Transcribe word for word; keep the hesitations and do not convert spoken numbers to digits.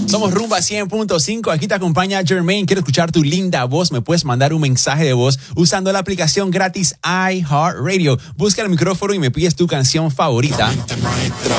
Somos Rumba cien punto cinco. Aquí te acompaña Jermaine. Quiero escuchar tu linda voz. Me puedes mandar un mensaje de voz usando la aplicación gratis iHeartRadio. Busca el micrófono y me pides tu canción favorita.